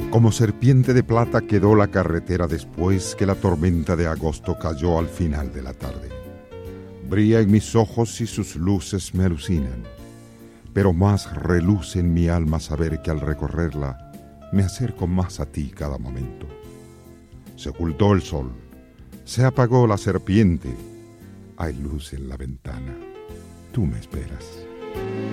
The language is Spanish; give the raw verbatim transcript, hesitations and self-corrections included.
Como serpiente de plata quedó la carretera después que la tormenta de agosto cayó al final de la tarde. Brilla en mis ojos y sus luces me alucinan, pero más reluce en mi alma saber que al recorrerla me acerco más a ti cada momento. Se ocultó el sol, se apagó la serpiente, hay luz en la ventana, tú me esperas.